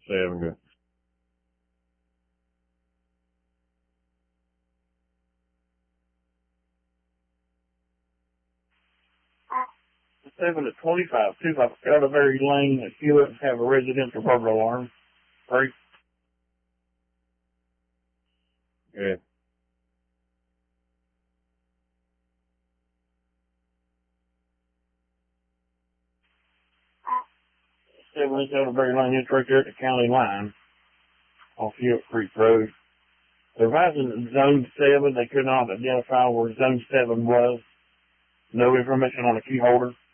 7, good. Seven to 25, see if I've got a very lane that Hewitt have a residential burglar alarm. 3. Good. 7 Berry Lane, it's right there at the county line off Hewitt Creek Road. They're advising Zone 7. They could not identify where Zone 7 was. No information on a key holder.